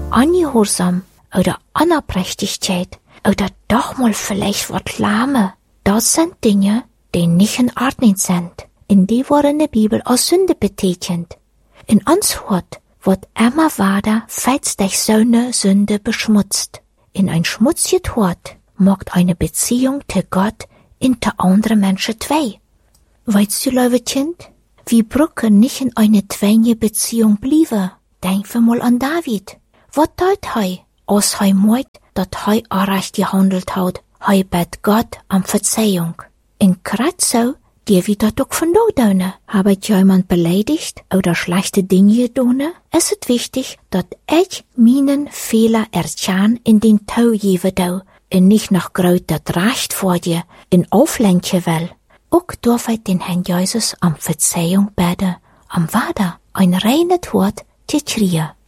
Ungehorsam oder Unaufrichtigkeit oder doch mal vielleicht wat Lame. Das sind Dinge, die nicht in Ordnung sind. Und die worden in der Bibel als Sünde betitelt. In uns wird immer weiter falls durch Sünde beschmutzt. In ein schmutziges Hort macht eine Beziehung zu Gott und zu anderen Menschen zwei. Weißt du, liebe Kind, wir brücken nicht in eine zweite Beziehung bleiben. Denk wir mal an David. Was tat er, als er meint, dass er unrecht gehandelt hat? Er bat Gott um Verzeihung. Und gerade so, die wir das auch von da tun. Habe ich jemand beleidigt oder schlechte Dinge getan, ist es wichtig, dass ich meinen Fehler erkenne in den Tau geben will und nicht noch groß das Recht vor dir in auflenken will. Auch darf ich den Herrn Jesus um Verzeihung beten, um weiter ein reines Wort zu kriegen.